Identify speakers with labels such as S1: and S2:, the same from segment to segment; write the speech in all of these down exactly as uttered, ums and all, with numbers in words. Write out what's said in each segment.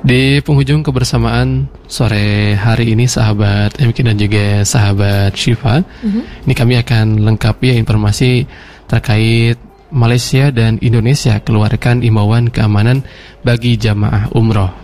S1: Di penghujung kebersamaan sore hari ini sahabat M K dan juga sahabat Syifa, mm-hmm. ini kami akan lengkapi ya informasi terkait Malaysia dan Indonesia keluarkan imbauan keamanan bagi jamaah umroh.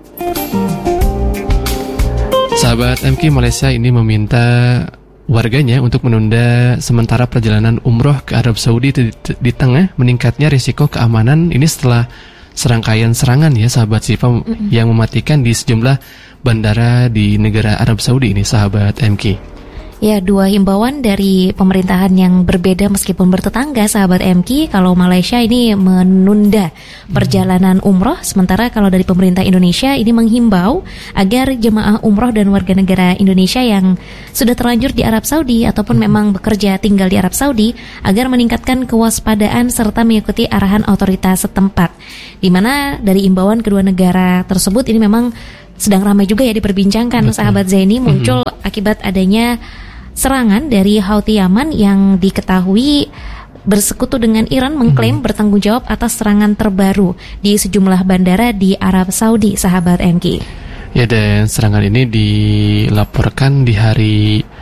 S1: Sahabat M K, Malaysia ini meminta warganya untuk menunda sementara perjalanan umroh ke Arab Saudi di, di tengah meningkatnya risiko keamanan ini setelah serangkaian serangan ya sahabat Syifa mm-hmm. yang mematikan di sejumlah bandara di negara Arab Saudi ini sahabat M K.
S2: Ya, dua himbauan dari pemerintahan yang berbeda meskipun bertetangga sahabat M K. Kalau Malaysia ini menunda perjalanan umroh, sementara kalau dari pemerintah Indonesia ini menghimbau agar jemaah umroh dan warga negara Indonesia yang sudah terlanjur di Arab Saudi ataupun memang bekerja tinggal di Arab Saudi agar meningkatkan kewaspadaan serta mengikuti arahan otoritas setempat. Di mana dari himbauan kedua negara tersebut ini memang sedang ramai juga ya diperbincangkan. Betul. Sahabat Zaini, muncul mm-hmm. akibat adanya serangan dari Houthi Yaman yang diketahui bersekutu dengan Iran mengklaim mm-hmm. bertanggung jawab atas serangan terbaru di sejumlah bandara di Arab Saudi, sahabat M K.
S1: Ya, dan serangan ini dilaporkan di hari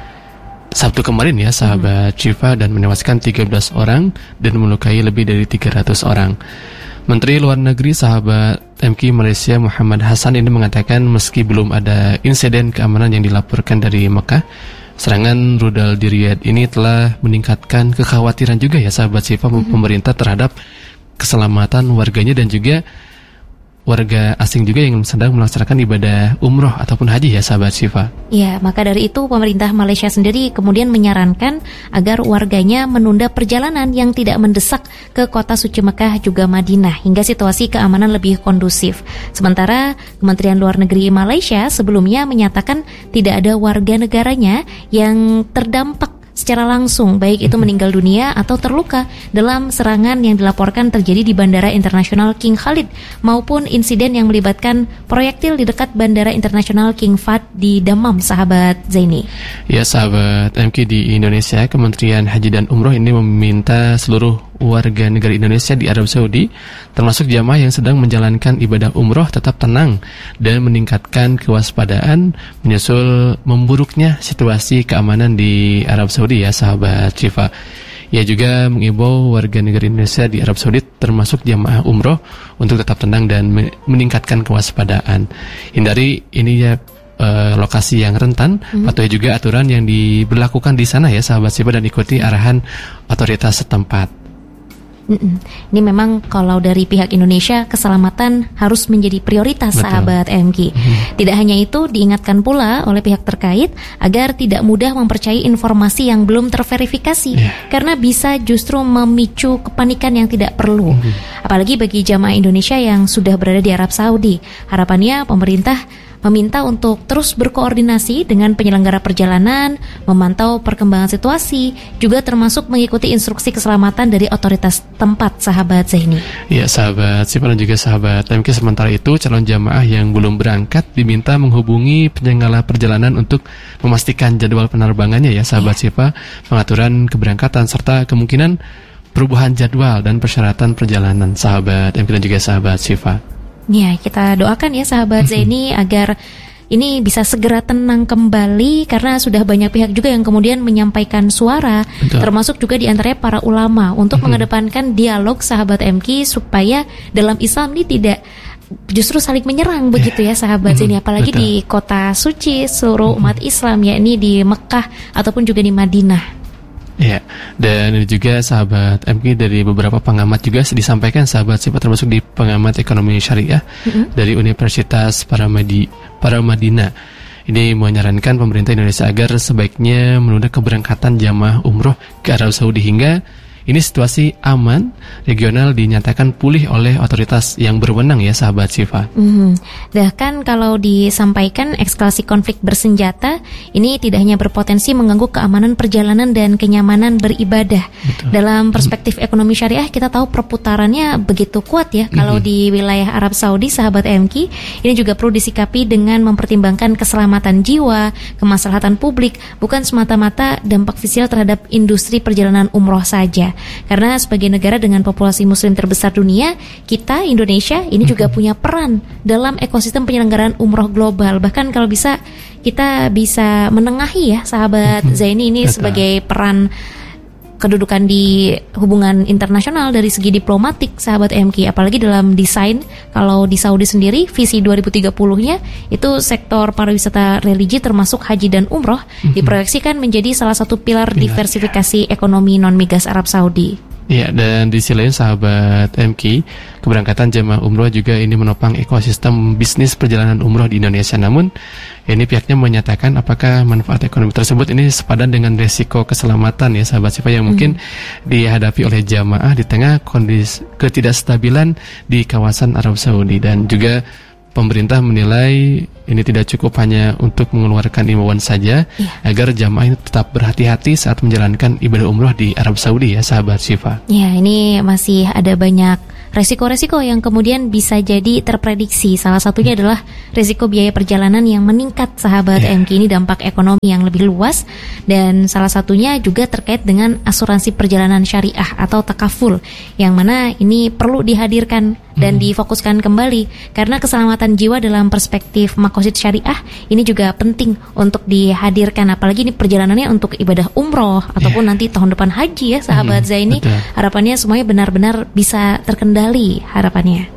S1: Sabtu kemarin ya sahabat Syifa mm-hmm. dan menewaskan tiga belas orang dan melukai lebih dari tiga ratus orang. Menteri Luar Negeri sahabat M K Malaysia Muhammad Hassan ini mengatakan meski belum ada insiden keamanan yang dilaporkan dari Mekah, serangan rudal di Riyadh ini telah meningkatkan kekhawatiran juga ya sahabat Syifa mm-hmm. pemerintah terhadap keselamatan warganya dan juga warga asing juga yang sedang melaksanakan ibadah umroh ataupun haji ya sahabat Syifa.
S2: Ya, maka dari itu pemerintah Malaysia sendiri kemudian menyarankan agar warganya menunda perjalanan yang tidak mendesak ke kota suci Mekah juga Madinah hingga situasi keamanan lebih kondusif. Sementara Kementerian Luar Negeri Malaysia sebelumnya menyatakan tidak ada warga negaranya yang terdampak secara langsung, baik itu meninggal dunia atau terluka dalam serangan yang dilaporkan terjadi di Bandara Internasional King Khalid maupun insiden yang melibatkan proyektil di dekat Bandara Internasional King Fahd di Dammam, sahabat Zaini.
S1: Ya sahabat M K, di Indonesia Kementerian Haji dan Umroh ini meminta seluruh warga negara Indonesia di Arab Saudi termasuk jamaah yang sedang menjalankan ibadah umroh tetap tenang dan meningkatkan kewaspadaan menyusul memburuknya situasi keamanan di Arab Saudi ya sahabat Syifa. Ia juga mengimbau warga negara Indonesia di Arab Saudi termasuk jamaah umroh untuk tetap tenang dan meningkatkan kewaspadaan. Hindari ini ya Uh, lokasi yang rentan, mm-hmm. patuhi juga aturan yang diberlakukan di sana ya sahabat Syifa dan ikuti arahan otoritas setempat.
S2: Mm-mm. Ini memang kalau dari pihak Indonesia keselamatan harus menjadi prioritas. Betul. Sahabat M K. Mm-hmm. Tidak hanya itu, diingatkan pula oleh pihak terkait agar tidak mudah mempercayai informasi yang belum terverifikasi, yeah. karena bisa justru memicu kepanikan yang tidak perlu. Mm-hmm. Apalagi bagi jamaah Indonesia yang sudah berada di Arab Saudi. Harapannya pemerintah meminta untuk terus berkoordinasi dengan penyelenggara perjalanan, memantau perkembangan situasi, juga termasuk mengikuti instruksi keselamatan dari otoritas tempat, sahabat Zaini.
S1: Ya sahabat Syifa dan juga sahabat M K, sementara itu calon jamaah yang belum berangkat diminta menghubungi penyelenggara perjalanan untuk memastikan jadwal penerbangannya ya sahabat ya. Syifa, pengaturan keberangkatan serta kemungkinan perubahan jadwal dan persyaratan perjalanan sahabat M K dan juga sahabat Syifa.
S2: Ya, kita doakan ya sahabat Zaini agar ini bisa segera tenang kembali karena sudah banyak pihak juga yang kemudian menyampaikan suara. Betul. Termasuk juga diantaranya para ulama untuk mm-hmm. mengedepankan dialog sahabat M K supaya dalam Islam ini tidak justru saling menyerang begitu ya sahabat Zaini, mm-hmm. apalagi Betul. Di kota suci seluruh mm-hmm. umat Islam yakni di Mekah ataupun juga di Madinah.
S1: Ya, dan ini juga sahabat M K dari beberapa pengamat juga disampaikan sahabat Syifa termasuk di pengamat ekonomi syariah mm-hmm. dari Universitas Paramadi, Paramadina. Ini menyarankan pemerintah Indonesia agar sebaiknya menunda keberangkatan jamaah umroh ke Arab Saudi hingga ini situasi aman regional dinyatakan pulih oleh otoritas yang berwenang ya sahabat Syifa.
S2: Hmm. Bahkan kalau disampaikan eskalasi konflik bersenjata ini tidak hanya berpotensi mengganggu keamanan perjalanan dan kenyamanan beribadah. Betul. Dalam perspektif hmm. ekonomi syariah kita tahu perputarannya begitu kuat ya. Hmm. Kalau di wilayah Arab Saudi sahabat M K ini juga perlu disikapi dengan mempertimbangkan keselamatan jiwa, kemaslahatan publik, bukan semata-mata dampak fisikal terhadap industri perjalanan umroh saja. Karena sebagai negara dengan populasi muslim terbesar dunia, kita Indonesia ini juga punya peran dalam ekosistem penyelenggaraan umroh global. Bahkan kalau bisa kita bisa menengahi ya sahabat Zaini ini sebagai peran kedudukan di hubungan internasional dari segi diplomatik sahabat M K, apalagi dalam desain. Kalau di Saudi sendiri visi dua ribu tiga puluh-nya itu sektor pariwisata religi termasuk haji dan umroh mm-hmm. diproyeksikan menjadi salah satu pilar, pilar diversifikasi ya. ekonomi non-migas Arab Saudi.
S1: Ya, dan di sisi lain sahabat M K, keberangkatan jemaah umroh juga ini menopang ekosistem bisnis perjalanan umroh di Indonesia. Namun, ini pihaknya menyatakan apakah manfaat ekonomi tersebut ini sepadan dengan resiko keselamatan ya sahabat Sifa yang mungkin hmm. dihadapi oleh jamaah di tengah kondisi ketidakstabilan di kawasan Arab Saudi. Dan juga pemerintah menilai ini tidak cukup hanya untuk mengeluarkan imbauan saja ya. agar jamaah ini tetap berhati-hati saat menjalankan ibadah umroh di Arab Saudi ya sahabat Syifa.
S2: Ya, ini masih ada banyak resiko-resiko yang kemudian bisa jadi terprediksi. Salah satunya adalah resiko biaya perjalanan yang meningkat sahabat ya. M K. Ini dampak ekonomi yang lebih luas, dan salah satunya juga terkait dengan asuransi perjalanan syariah atau takaful, yang mana ini perlu dihadirkan dan hmm. difokuskan kembali karena keselamatan jiwa dalam perspektif makosid syariah ini juga penting untuk dihadirkan, apalagi ini perjalanannya untuk ibadah umroh ataupun yeah. nanti tahun depan haji ya sahabat hmm, Zaini. Betul. Harapannya semuanya benar-benar bisa terkendali harapannya.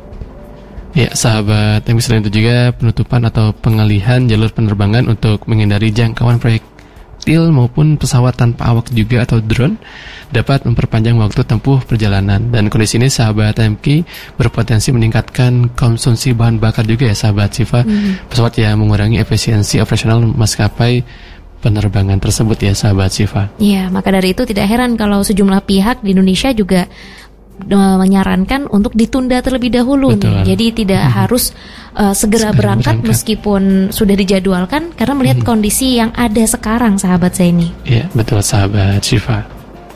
S1: Ya sahabat, yang selain itu juga penutupan atau pengalihan jalur penerbangan untuk menghindari jangkauan proyektil maupun pesawat tanpa awak juga atau drone dapat memperpanjang waktu tempuh perjalanan. Dan kondisi ini sahabat M K berpotensi meningkatkan konsumsi bahan bakar juga ya sahabat Sifa, hmm. pesawat yang mengurangi efisiensi operasional maskapai penerbangan tersebut ya sahabat Sifa.
S2: Iya, maka dari itu tidak heran kalau sejumlah pihak di Indonesia juga menyarankan untuk ditunda terlebih dahulu nih. Jadi tidak hmm. harus uh, segera, segera berangkat, berangkat meskipun sudah dijadwalkan karena melihat hmm. kondisi yang ada sekarang sahabat Zaini.
S1: Iya, betul sahabat Syifa.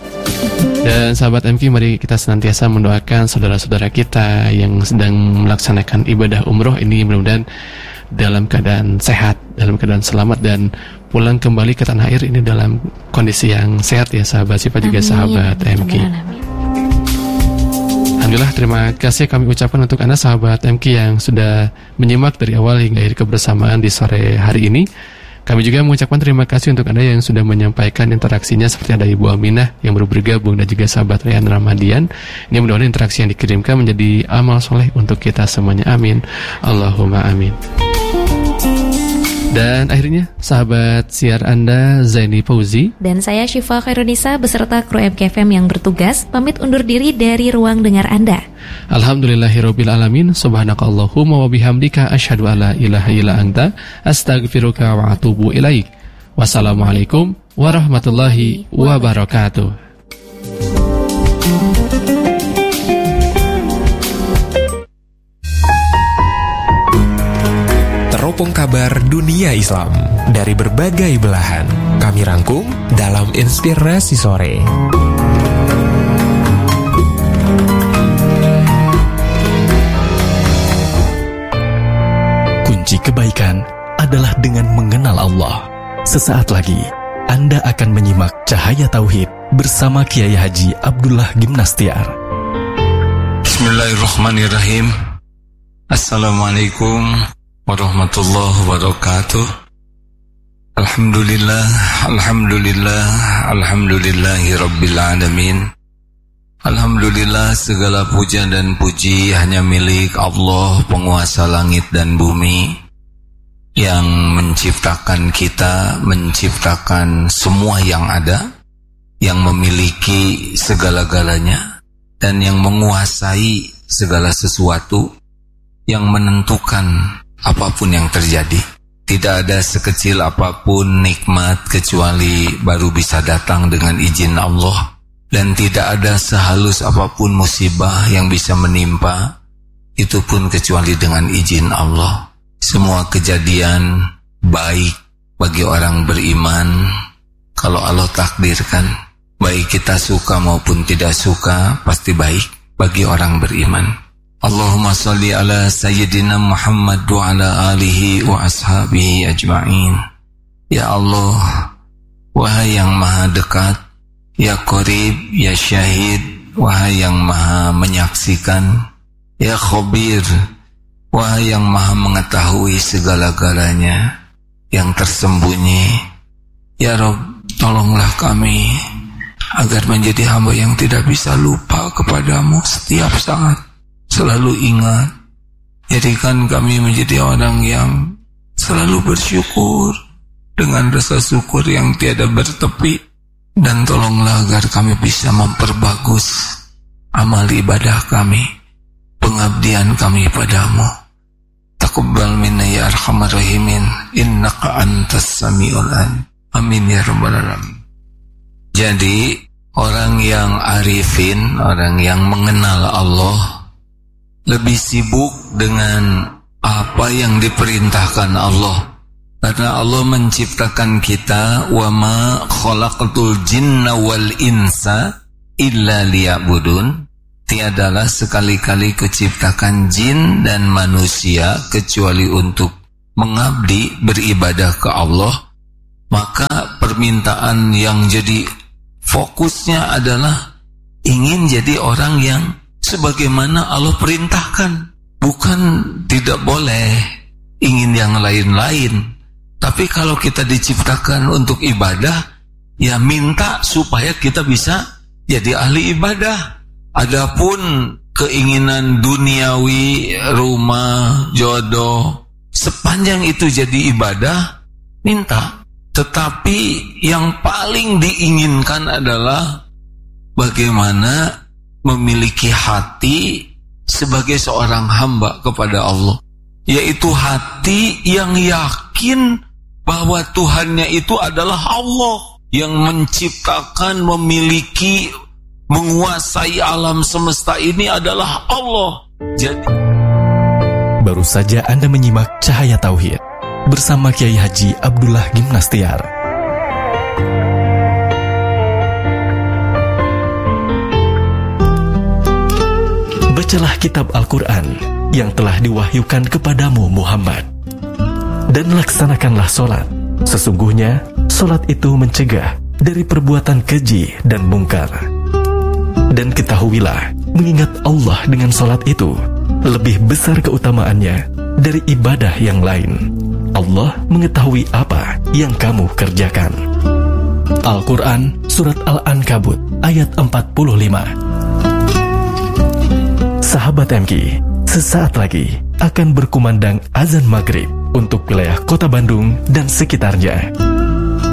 S1: Dan sahabat M K, mari kita senantiasa mendoakan saudara-saudara kita yang sedang melaksanakan ibadah umroh ini mudah-mudahan dalam keadaan sehat, dalam keadaan selamat, dan pulang kembali ke tanah air ini dalam kondisi yang sehat ya sahabat Syifa juga sahabat M K. Amin. Alhamdulillah, terima kasih kami ucapkan untuk Anda sahabat M K yang sudah menyimak dari awal hingga akhir kebersamaan di sore hari ini. Kami juga mengucapkan terima kasih untuk Anda yang sudah menyampaikan interaksinya, seperti ada Ibu Aminah yang baru bergabung dan juga sahabat Rayhan Ramadian. Ini mudah-mudahan interaksi yang dikirimkan menjadi amal soleh untuk kita semuanya. Amin. Allahumma amin. Dan akhirnya sahabat siar Anda Zaini Fauzi
S2: dan saya Syifa Khairunisa beserta kru M K F M yang bertugas pamit undur diri dari ruang dengar Anda.
S1: Alhamdulillahirabbil alamin, subhanakallahumma wa bihamdika asyhadu alla ilaha illa anta astaghfiruka wa atubu ilaik. Wassalamualaikum warahmatullahi wabarakatuh.
S3: Teropong kabar dunia Islam dari berbagai belahan kami rangkum dalam Inspirasi Sore. Kunci kebaikan adalah dengan mengenal Allah. Sesaat lagi Anda akan menyimak Cahaya Tauhid bersama Kiai Haji Abdullah Gimnastiar.
S4: Bismillahirrahmanirrahim. Assalamualaikum warahmatullahi wabarakatuh. Alhamdulillah, alhamdulillah, alhamdulillahi rabbil alamin. Alhamdulillah, segala puja dan puji hanya milik Allah, penguasa langit dan bumi, yang menciptakan kita, menciptakan semua yang ada, yang memiliki segala-galanya, dan yang menguasai segala sesuatu, yang menentukan apapun yang terjadi. Tidak ada sekecil apapun nikmat kecuali baru bisa datang dengan izin Allah, dan tidak ada sehalus apapun musibah yang bisa menimpa, itu pun kecuali dengan izin Allah. Semua kejadian baik bagi orang beriman kalau Allah takdirkan. Baik kita suka maupun tidak suka, pasti baik bagi orang beriman. Allahumma salli ala Sayyidina Muhammad wa ala alihi wa ashabihi ajma'in. Ya Allah, wahai yang maha dekat, Ya Qarib, Ya Syahid, wahai yang maha menyaksikan. Ya Khabir, wahai yang maha mengetahui segala-galanya, yang tersembunyi. Ya Rabb, tolonglah kami agar menjadi hamba yang tidak bisa lupa kepadamu setiap saat, selalu ingat. Jadikan kami menjadi orang yang selalu bersyukur dengan rasa syukur yang tiada bertepi. Dan tolonglah agar kami bisa memperbagus amal ibadah kami, pengabdian kami padamu. Taqabbal minna ya arhamar rahimin, innaka antas samiul alim. Amin ya rabbal alamin. Jadi orang yang arifin, orang yang mengenal Allah, lebih sibuk dengan apa yang diperintahkan Allah. Karena Allah menciptakan kita, wa ma khalaqatul jinna wal insa illa liya'budun. Tiadalah sekali-kali kuciptakan jin dan manusia kecuali untuk mengabdi, beribadah ke Allah. Maka permintaan yang jadi fokusnya adalah ingin jadi orang yang sebagaimana Allah perintahkan. Bukan tidak boleh ingin yang lain-lain. Tapi kalau kita diciptakan untuk ibadah, ya minta supaya kita bisa jadi ahli ibadah. Adapun keinginan duniawi, rumah, jodoh, sepanjang itu jadi ibadah, minta. Tetapi yang paling diinginkan adalah bagaimana memiliki hati sebagai seorang hamba kepada Allah. Yaitu hati yang yakin bahwa Tuhannya itu adalah Allah yang menciptakan, memiliki, menguasai alam semesta ini adalah Allah. Jadi
S3: baru saja Anda menyimak Cahaya Tauhid bersama Kiai Haji Abdullah Gimnastiar. Bacalah kitab Al-Quran yang telah diwahyukan kepadamu Muhammad, dan laksanakanlah solat. Sesungguhnya solat itu mencegah dari perbuatan keji dan mungkar. Dan ketahuilah, mengingat Allah dengan solat itu lebih besar keutamaannya dari ibadah yang lain. Allah mengetahui apa yang kamu kerjakan. Al-Quran Surat Al-Ankabut ayat empat puluh lima. Sahabat M K, sesaat lagi akan berkumandang azan maghrib untuk wilayah Kota Bandung dan sekitarnya.